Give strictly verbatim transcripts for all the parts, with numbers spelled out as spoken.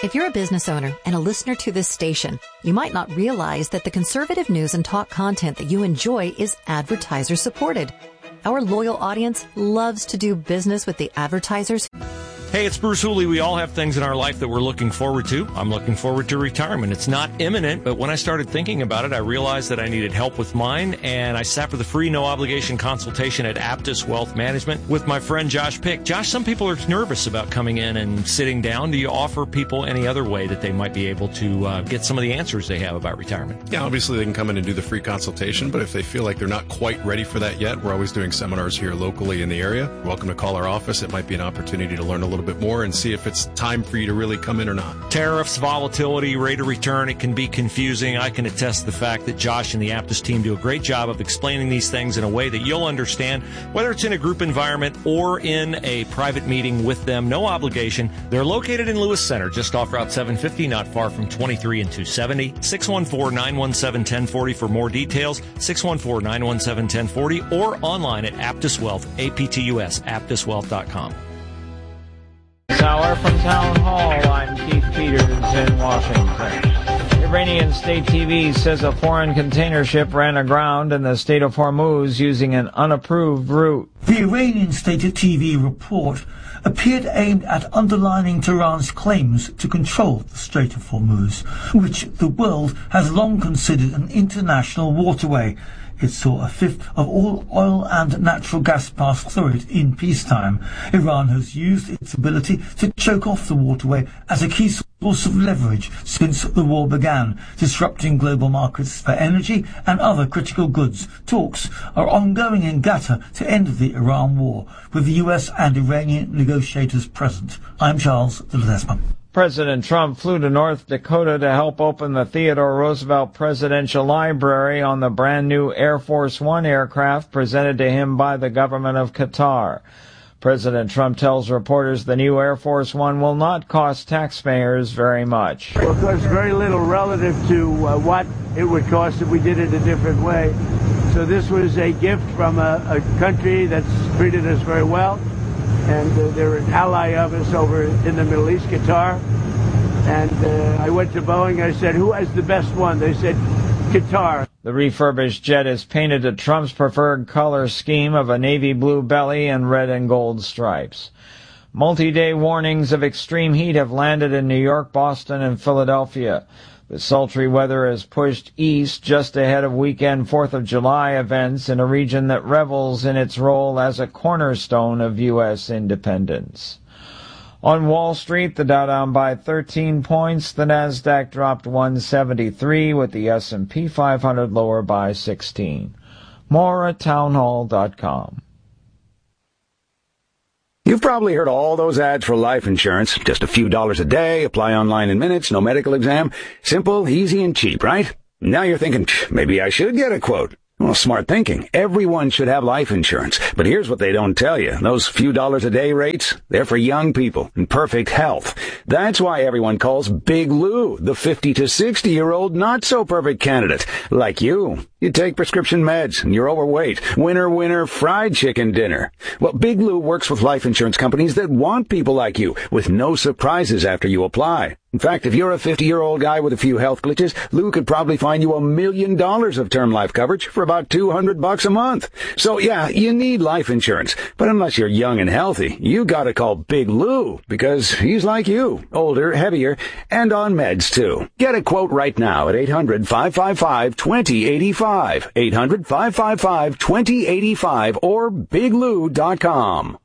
If you're a business owner and a listener to this station, you might not realize that the conservative news and talk content that you enjoy is advertiser supported. Our loyal audience loves to do business with the advertisers. Hey, it's Bruce Hooley. We all have things in our life that we're looking forward to. I'm looking forward to retirement. It's not imminent, but when I started thinking about it, I realized that I needed help with mine, and I sat for the free, no-obligation consultation at Aptus Wealth Management with my friend Josh Pick. Josh, some people are nervous about coming in and sitting down. Do you offer people any other way that they might be able to uh, get some of the answers they have about retirement? Yeah, obviously they can come in and do the free consultation, but if they feel like they're not quite ready for that yet, we're always doing seminars here locally in the area. You're welcome to call our office. It might be an opportunity to learn a little bit more and see if it's time for you to really come in or not. Tariffs, volatility, rate of return, it can be confusing. I can attest to the fact that Josh and the Aptus team do a great job of explaining these things in a way that you'll understand, whether it's in a group environment or in a private meeting with them. No obligation. They're located in Lewis Center, just off Route seven fifty, not far from twenty-three and two seventy. six one four, nine one seven, one zero four zero for more details. six one four, nine one seven, one zero four zero or online at Aptus Wealth, A P T U S, aptus wealth dot com. Hour from Town Hall, I'm Keith Peters in Washington. Iranian state T V says a foreign container ship ran aground in the state of Hormuz using an unapproved route. The Iranian state T V report appeared aimed at underlining Tehran's claims to control the Strait of Hormuz, which the world has long considered an international waterway. It saw a fifth of all oil and natural gas pass through it in peacetime. Iran has used its ability to choke off the waterway as a key source of leverage since the war began, disrupting global markets for energy and other critical goods. Talks are ongoing in Qatar to end the Iran war, with the U S and Iranian negotiators present. I'm Charles de Ledesma. President Trump flew to North Dakota to help open the Theodore Roosevelt Presidential Library on the brand new Air Force One aircraft presented to him by the government of Qatar. President Trump tells reporters the new Air Force One will not cost taxpayers very much. Well, it costs very little relative to uh, what it would cost if we did it a different way. So this was a gift from a, a country that's treated us very well. And uh, they're an ally of us over in the Middle East, Qatar. And uh, I went to Boeing, I said, who has the best one? They said, Qatar. The refurbished jet is painted to Trump's preferred color scheme of a navy blue belly and red and gold stripes. Multi-day warnings of extreme heat have landed in New York, Boston, and Philadelphia. The sultry weather has pushed east just ahead of weekend fourth of July events in a region that revels in its role as a cornerstone of U S independence. On Wall Street, the Dow down by thirteen points, the Nasdaq dropped one seventy-three, with the S and P five hundred lower by sixteen. More at townhall dot com. You've probably heard all those ads for life insurance. Just a few dollars a day, apply online in minutes, no medical exam. Simple, easy, and cheap, right? Now you're thinking, maybe I should get a quote. Well, smart thinking. Everyone should have life insurance. But here's what they don't tell you. Those few dollars a day rates, they're for young people in perfect health. That's why everyone calls Big Lou the fifty to sixty-year-old not-so-perfect candidate. Like you. You take prescription meds and you're overweight. Winner, winner, fried chicken dinner. Well, Big Lou works with life insurance companies that want people like you, with no surprises after you apply. In fact, if you're a fifty-year-old guy with a few health glitches, Lou could probably find you a million dollars of term life coverage for about two hundred bucks a month. So yeah, you need life insurance. But unless you're young and healthy, you gotta call Big Lou, because he's like you, older, heavier, and on meds too. Get a quote right now at eight hundred, five five five, two zero eight five. eight hundred, five five five, two zero eight five or big lou dot com.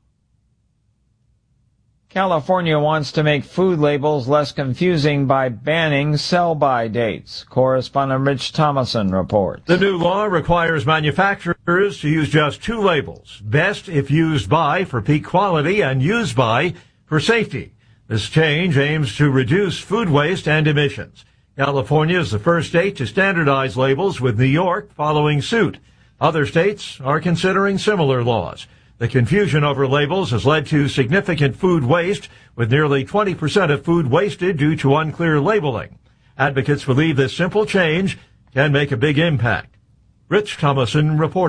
California wants to make food labels less confusing by banning sell-by dates. Correspondent Rich Thomason reports. The new law requires manufacturers to use just two labels, best if used by for peak quality and used by for safety. This change aims to reduce food waste and emissions. California is the first state to standardize labels, with New York following suit. Other states are considering similar laws. The confusion over labels has led to significant food waste, with nearly twenty percent of food wasted due to unclear labeling. Advocates believe this simple change can make a big impact. Rich Thomason reporting.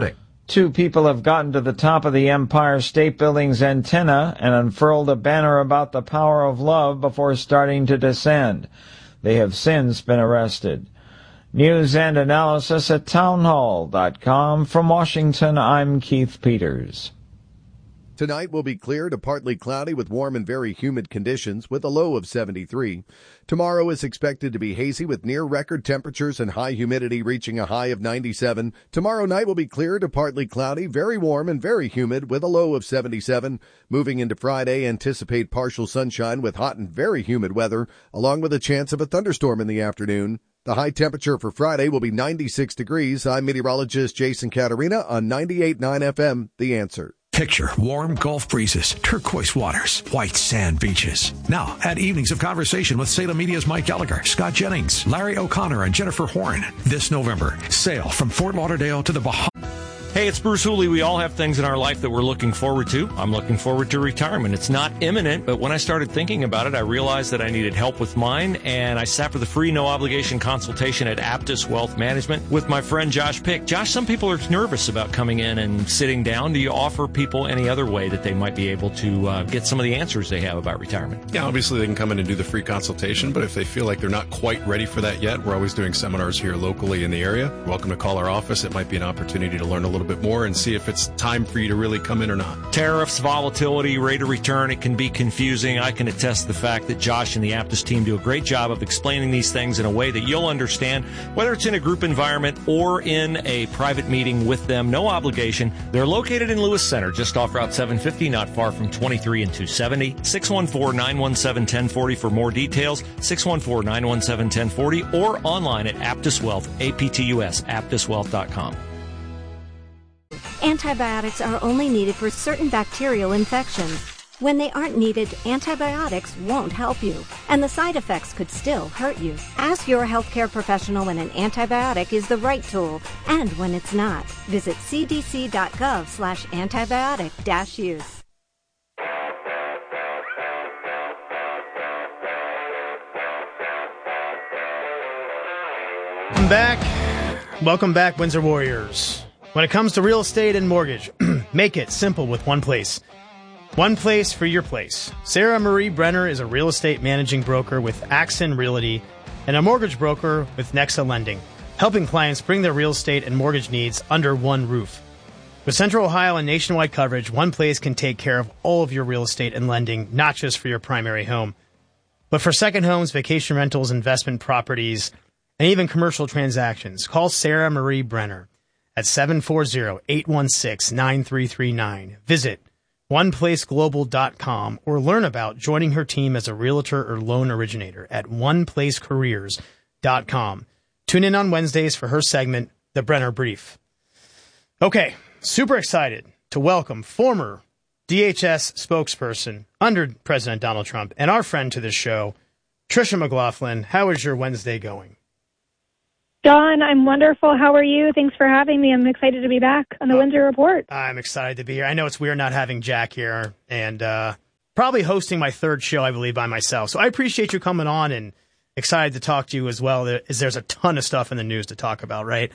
Two people have gotten to the top of the Empire State Building's antenna and unfurled a banner about the power of love before starting to descend. They have since been arrested. News and analysis at townhall dot com. From Washington, I'm Keith Peters. Tonight will be clear to partly cloudy with warm and very humid conditions with a low of seventy-three. Tomorrow is expected to be hazy with near record temperatures and high humidity reaching a high of ninety-seven. Tomorrow night will be clear to partly cloudy, very warm and very humid with a low of seventy-seven. Moving into Friday, anticipate partial sunshine with hot and very humid weather, along with a chance of a thunderstorm in the afternoon. The high temperature for Friday will be ninety-six degrees. I'm meteorologist Jason Caterina on ninety-eight point nine F M, The Answer. Picture warm Gulf breezes, turquoise waters, white sand beaches. Now, add evenings of conversation with Salem Media's Mike Gallagher, Scott Jennings, Larry O'Connor, and Jennifer Horn. This November, sail from Fort Lauderdale to the Bahamas. Hey, it's Bruce Hooley. We all have things in our life that we're looking forward to. I'm looking forward to retirement. It's not imminent, but when I started thinking about it, I realized that I needed help with mine, and I sat for the free, no-obligation consultation at Aptus Wealth Management with my friend Josh Pick. Josh, some people are nervous about coming in and sitting down. Do you offer people any other way that they might be able to uh, get some of the answers they have about retirement? Yeah, obviously they can come in and do the free consultation, but if they feel like they're not quite ready for that yet, we're always doing seminars here locally in the area. You're welcome to call our office. It might be an opportunity to learn a little bit more and see if it's time for you to really come in or not. Tariffs, volatility, rate of return, it can be confusing. I can attest to the fact that Josh and the Aptus team do a great job of explaining these things in a way that you'll understand, whether it's in a group environment or in a private meeting with them. No obligation. They're located in Lewis Center, just off Route seven fifty, not far from twenty-three and two seventy. six one four, nine one seven, one zero four zero for more details. six one four, nine one seven, one zero four zero or online at Aptus Wealth, A P T U S, aptus wealth dot com. Antibiotics are only needed for certain bacterial infections. When they aren't needed, antibiotics won't help you, and the side effects could still hurt you. Ask your healthcare professional when an antibiotic is the right tool and when it's not. Visit c d c dot gov slash antibiotic dash use. Welcome back. Welcome back, Windsor Warriors. When it comes to real estate and mortgage, make it simple with one place. One place for your place. Sarah Marie Brenner is a real estate managing broker with Axon Realty and a mortgage broker with Nexa Lending, helping clients bring their real estate and mortgage needs under one roof. With Central Ohio and nationwide coverage, one place can take care of all of your real estate and lending, not just for your primary home, but for second homes, vacation rentals, investment properties, and even commercial transactions. Call Sarah Marie Brenner at seven four zero, eight one six, nine three three nine. Visit one place global dot com or learn about joining her team as a realtor or loan originator at one place careers dot com. Tune in on Wednesdays for her segment, The Brenner Brief. Okay, super excited to welcome former D H S spokesperson under President Donald Trump and our friend to this show, Tricia McLaughlin. How is your Wednesday going? John, I'm wonderful. How are you? Thanks for having me. I'm excited to be back on the oh, Windsor Report. I'm excited to be here. I know it's weird not having Jack here and uh, probably hosting my third show, I believe, by myself. So I appreciate you coming on and excited to talk to you as well. There, there's a ton of stuff in the news to talk about, right?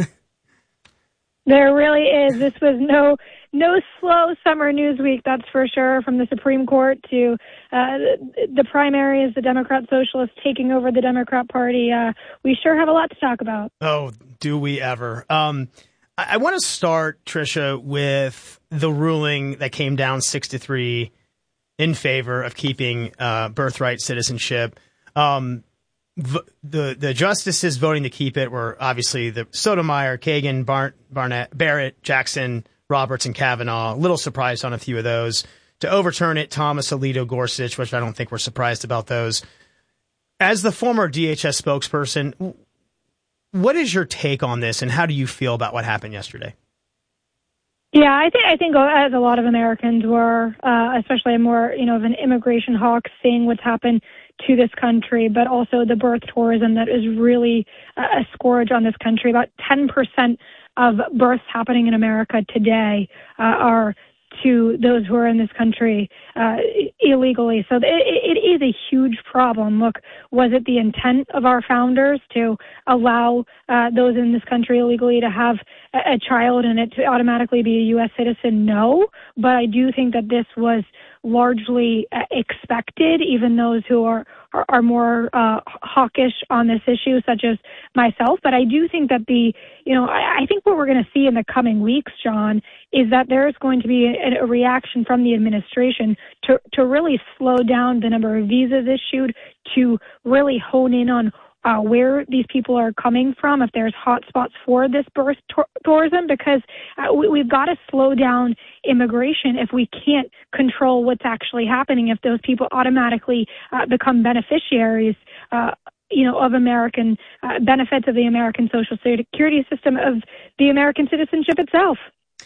There really is. This was no no slow summer news week, that's for sure, from the Supreme Court to uh, the primaries, the Democrat Socialists taking over the Democrat Party. Uh, we sure have a lot to talk about. Oh, do we ever. Um, I, I want to start, Tricia, with the ruling that came down six to three in favor of keeping uh, birthright citizenship. Um, v- the the justices voting to keep it were obviously the Sotomayor, Kagan, Bar- Barnett, Barrett, Jackson, Roberts, and Kavanaugh. A little surprised on a few of those. To overturn it, Thomas, Alito, Gorsuch, which I don't think we're surprised about those. As the former D H S spokesperson, what is your take on this, and how do you feel about what happened yesterday? Yeah, I think I think as a lot of Americans were, uh, especially more you know of an immigration hawk, seeing what's happened to this country, but also the birth tourism that is really a scourge on this country. About ten percent of births happening in America today uh, are to those who are in this country uh, illegally. So it, it is a huge problem. Look, was it the intent of our founders to allow uh, those in this country illegally to have a, a child and it to automatically be a U S citizen? No, but I do think that this was largely uh, expected, even those who are are, are more uh, hawkish on this issue, such as myself. But I do think that the, you know, I, I think what we're going to see in the coming weeks, John, is that there is going to be a, a reaction from the administration to, to really slow down the number of visas issued, to really hone in on Uh, where these people are coming from, if there's hot spots for this birth to- tourism, because uh, we, we've got to slow down immigration if we can't control what's actually happening, if those people automatically uh, become beneficiaries uh, you know, of American uh, benefits of the American Social Security system, of the American citizenship itself.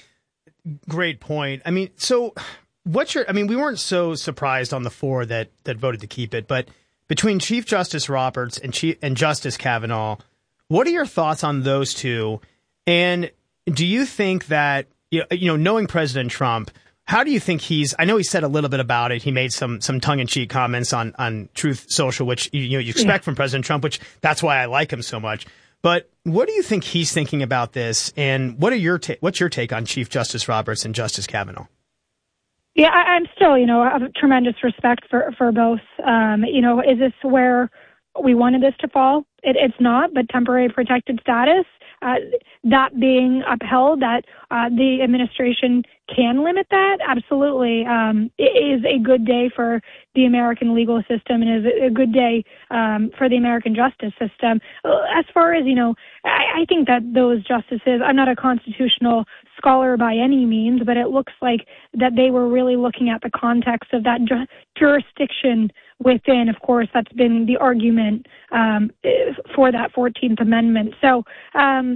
Great point. I mean, so what's your, I mean, we weren't so surprised on the four that, that voted to keep it, but between Chief Justice Roberts and Chief, and Justice Kavanaugh, what are your thoughts on those two? And do you think that, you know, knowing President Trump, how do you think he's, I know he said a little bit about it. He made some some tongue-in-cheek comments on, on Truth Social, which you know you expect yeah. from President Trump, which that's why I like him so much. But what do you think he's thinking about this? And what are your ta- what's your take on Chief Justice Roberts and Justice Kavanaugh? Yeah, I, I'm still, you know, I have tremendous respect for, for both. Um, you know, is this where we wanted this to fall? It, it's not, but temporary protected status, uh, that being upheld, that uh, the administration can limit that, absolutely. Um, it is a good day for the American legal system, and is a good day um, for the American justice system. As far as, you know, I, I think that those justices, I'm not a constitutional scholar by any means, but it looks like that they were really looking at the context of that ju- jurisdiction within. Of course, that's been the argument um, for that fourteenth Amendment. So, um,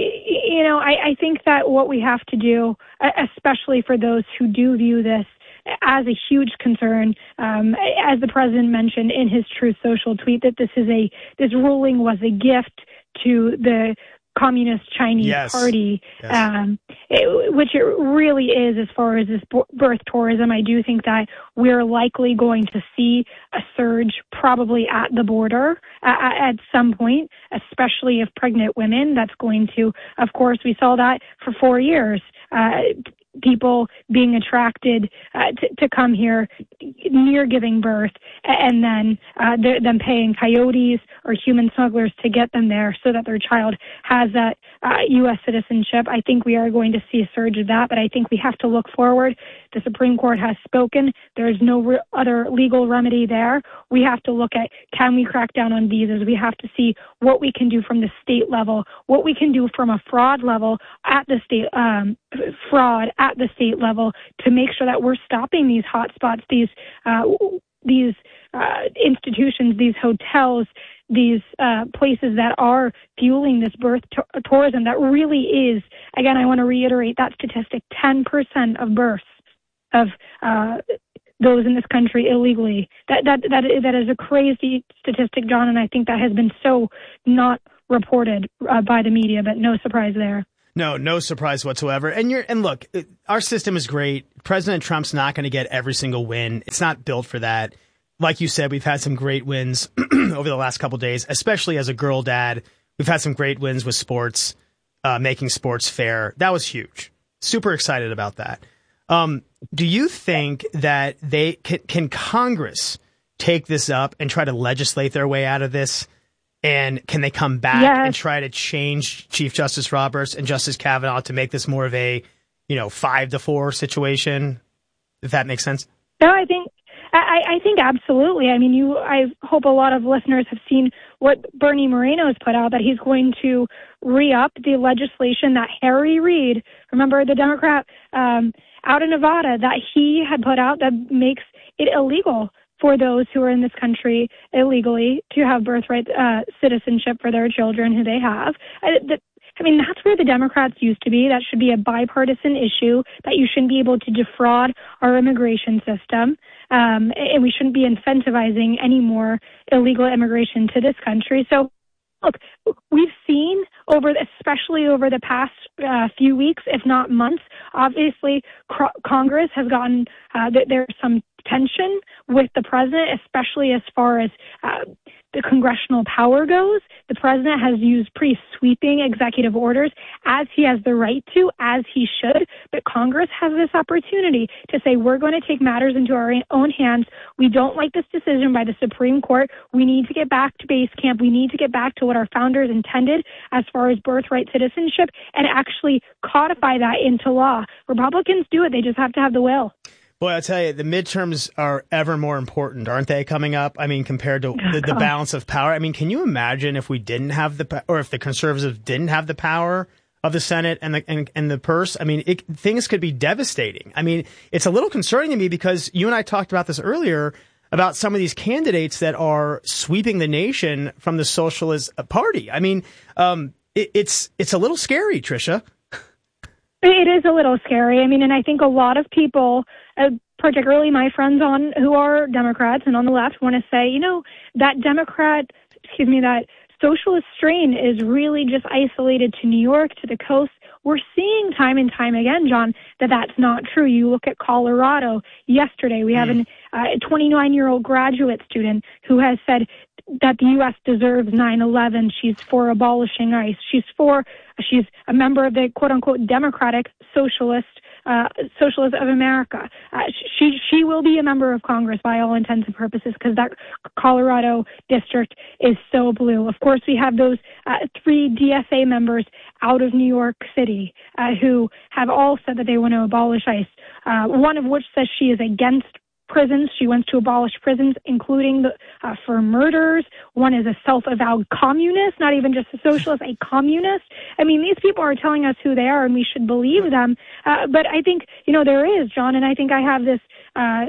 you know, I, I think that what we have to do, especially for those who do view this as a huge concern, um, as the president mentioned in his Truth Social tweet, that this is a this ruling was a gift to the Communist Chinese yes. Party, yes. Um, it, which it really is as far as this birth tourism. I do think that we're likely going to see a surge probably at the border uh, at some point, especially if pregnant women. That's going to, of course, we saw that for four years. Uh, people being attracted uh, to, to come here near giving birth, and then uh, them paying coyotes or human smugglers to get them there so that their child has that uh, U S citizenship. I think we are going to see a surge of that, but I think we have to look forward. The Supreme Court has spoken. There's no re- other legal remedy there. We have to look at, can we crack down on visas? We have to see what we can do from the state level, what we can do from a fraud level at the state, um, fraud at the state level, to make sure that we're stopping these hotspots, these uh, these uh, institutions, these hotels, these uh, places that are fueling this birth t- tourism that really is, again, I want to reiterate that statistic, ten percent of births of uh, those in this country illegally. That, that, that, that is a crazy statistic, John, and I think that has been so not reported uh, by the media, but no surprise there. No, no surprise whatsoever. And you're, and look, our system is great. President Trump's not going to get every single win. It's not built for that. Like you said, we've had some great wins over the last couple of days, especially as a girl dad. We've had some great wins with sports, uh, making sports fair. That was huge. Super excited about that. Um, do you think that they can, can Congress take this up and try to legislate their way out of this? And can they come back yes. and try to change Chief Justice Roberts and Justice Kavanaugh to make this more of a, you know, five to four situation? If that makes sense. No, I think I, I think absolutely. I mean, you. I hope a lot of listeners have seen what Bernie Moreno has put out, that he's going to re-up the legislation that Harry Reid, remember the Democrat um, out in Nevada, that he had put out that makes it illegal for those who are in this country illegally to have birthright uh, citizenship for their children who they have. I, that, I mean, that's where the Democrats used to be. That should be a bipartisan issue, that you shouldn't be able to defraud our immigration system, um, and we shouldn't be incentivizing any more illegal immigration to this country. So look, we've seen over, especially over the past uh, few weeks, if not months, obviously cr- Congress has gotten, uh, th- there's some tension with the president, especially as far as uh, the congressional power goes. The president has used pretty sweeping executive orders, as he has the right to, as he should. But Congress has this opportunity to say, we're going to take matters into our own hands. We don't like this decision by the Supreme Court. We need to get back to base camp. We need to get back to what our founders intended as far as birthright citizenship and actually codify that into law. Republicans do it. They just have to have the will. Boy, I'll tell you, the midterms are ever more important, aren't they, coming up? I mean, compared to oh, the, the balance of power. I mean, can you imagine if we didn't have the, or if the conservatives didn't have the power of the Senate and the and, and the purse? I mean, it, things could be devastating. I mean, it's a little concerning to me because you and I talked about this earlier about some of these candidates that are sweeping the nation from the Socialist Party. I mean, um, it, it's it's a little scary, Tricia. It is a little scary. I mean, and I think a lot of people, uh, particularly my friends on who are Democrats and on the left, want to say, you know, that Democrat, excuse me, that socialist strain is really just isolated to New York, to the coast. We're seeing time and time again, John, that that's not true. You look at Colorado yesterday. We have mm. an, uh, a twenty-nine-year-old graduate student who has said that the U S deserves nine eleven. She's for abolishing ICE. She's for, she's a member of the quote-unquote Democratic Socialist Uh, Socialist of America. Uh, she she will be a member of Congress by all intents and purposes because that Colorado district is so blue. Of course, we have those uh, three D S A members out of New York City uh, who have all said that they want to abolish ICE, uh, one of which says she is against prisons. She wants to abolish prisons, including the, uh, for murders. One is a self-avowed communist, not even just a socialist, a communist. I mean, these people are telling us who they are, and we should believe them. Uh, but I think, you know, there is, John, and I think I have this, uh,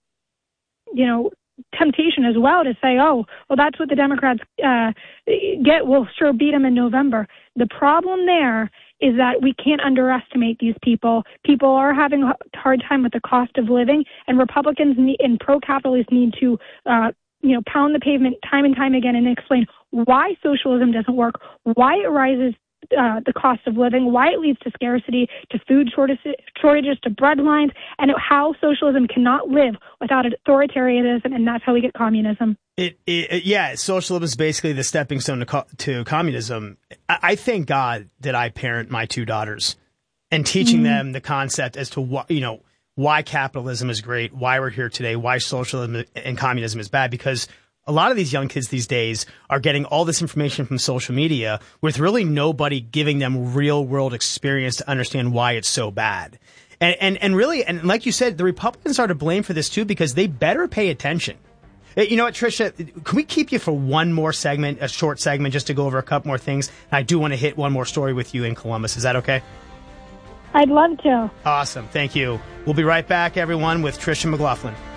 you know, temptation as well to say, oh, well, that's what the Democrats uh, get. We'll sure beat them in November. The problem there is that we can't underestimate these people. People are having a hard time with the cost of living, and Republicans need, and pro-capitalists need to, uh, you know, pound the pavement time and time again and explain why socialism doesn't work, why it rises uh, the cost of living, why it leads to scarcity, to food shortages, shortages, to bread lines, and how socialism cannot live without authoritarianism, and that's how we get communism. It, it, yeah, socialism is basically the stepping stone to, co- to communism. I, I thank God that I parent my two daughters and teaching mm-hmm. them the concept as to what, you know, why capitalism is great, why we're here today, why socialism and communism is bad, because a lot of these young kids these days are getting all this information from social media with really nobody giving them real world experience to understand why it's so bad. And, and, and really, and like you said, the Republicans are to blame for this too, because they better pay attention. You know what, Tricia, can we keep you for one more segment, a short segment, just to go over a couple more things? I do want to hit one more story with you in Columbus. Is that okay? I'd love to. Awesome. Thank you. We'll be right back, everyone, with Tricia McLaughlin.